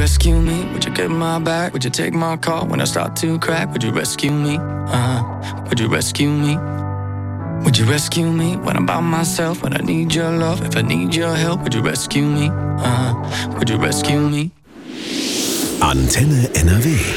rescue me? Would you get my back? Would you take my call when I start to crack? Would you rescue me? Would you rescue me? Would you rescue me when I'm by myself? When I need your love, if I need your help, would you rescue me? Would you rescue me? Antenne NRW.